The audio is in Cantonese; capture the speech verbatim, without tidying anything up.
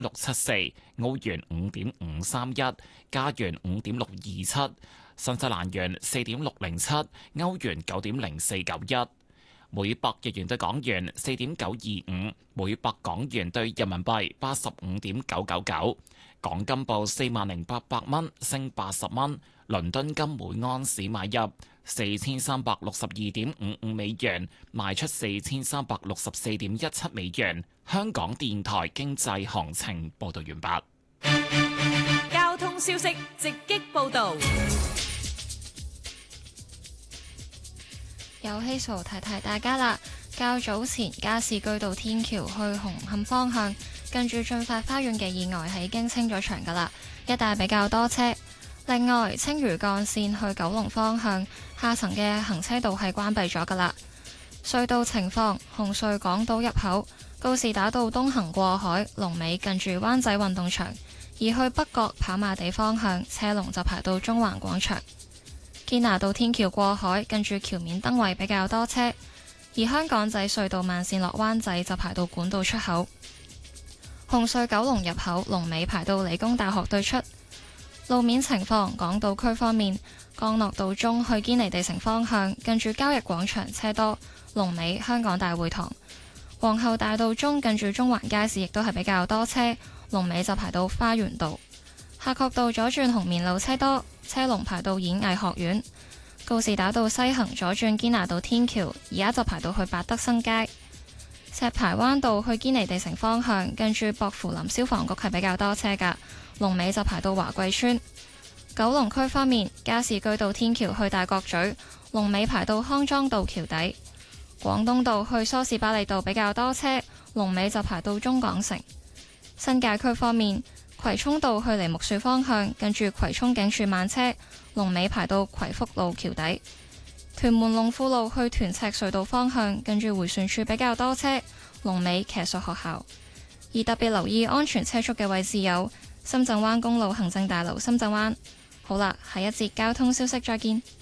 六七四，澳元五點五三一，加元五點六二七，新西蘭元四點六零七，歐元九點零四九一，每百日元對港元四點九二五，每百港元對人民幣八十五點九九九。港金報四萬零八百蚊，升八十蚊。倫敦金每安士買入四千三百六十二點五五美元，賣出四千三百六十四點一七美元。香港電台經濟行情報道完畢。交通消息直擊報道。 有希數提提大家啦，較早前加士居道天橋去紅磡方向，近住駿發花園嘅意外係已經清咗場噶啦，一帶比較多車。另外，青嶼幹線去九龍方向下層嘅行車道係關閉咗噶啦。隧道情況：紅隧港島入口告士打道東行過海，龍尾近住灣仔運動場；而去北角跑馬地方向，車龍就排到中環廣場。堅拿道天橋過海，近住橋面燈位比較多車；而香港仔隧道慢線落灣仔就排到管道出口。紅隧九龍入口龍尾排到理工大學對出。路面情況，港島區方面，干諾道中去堅尼地城方向，近住交易廣場車多，龍尾香港大會堂。皇后大道中近住中環街市亦都係比較多車，龍尾就排到花園道。夏慤道左轉紅棉路車多，車龍排到演藝學院。告士打道西行左轉堅拿道天橋，而家就排到去百德新街。石排灣道去堅尼地城方向，近住薄扶林消防局係比較多車㗎。龍尾就排到華貴村。九龍區方面，加士居道天橋去大角咀，龍尾排到康莊道橋底。廣東道去梳士巴利道比較多車，龍尾就排到中港城。新界區方面，葵涌道去梨木樹方向，近住葵涌警署慢車，龍尾排到葵福路橋底。屯門龍富路去屯赤隧道方向，近住迴旋處比較多車，龍尾騎術學校。而特別留意安全車速嘅位置有深圳灣公路行政大樓深圳灣。好啦，下一節交通消息再見。